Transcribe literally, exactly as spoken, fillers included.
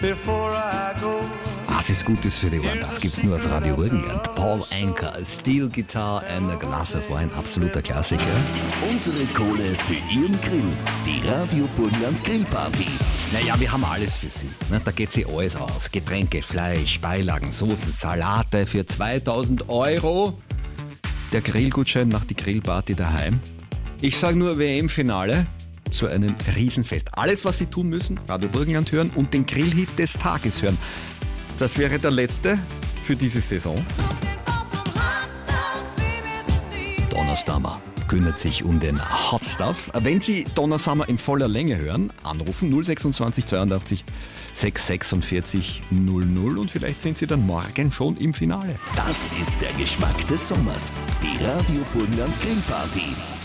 before I go. Was ist Gutes für die Ohren? Das gibt's nur auf Radio Burgenland. Paul Anka, Steel Guitar and a Glass of Wine, absoluter Klassiker. Unsere Kohle für Ihren Grill. Die Radio Burgenland Grillparty. Naja, wir haben alles für Sie. Da geht sich alles aus. Getränke, Fleisch, Beilagen, Soßen, Salate für zweitausend Euro. Der Grillgutschein macht die Grillparty daheim. Ich sage nur W M-Finale zu einem Riesenfest. Alles, was Sie tun müssen, Radio Burgenland hören und den Grillhit des Tages hören. Das wäre der letzte für diese Saison. Donna Summer kümmert sich um den Hot Stuff. Wenn Sie Donna Summer in voller Länge hören, anrufen null sechsundzwanzig zweiundachtzig sechs sechsundvierzig null null und vielleicht sind Sie dann morgen schon im Finale. Das ist der Geschmack des Sommers. Die Radio Burgenland Grillparty.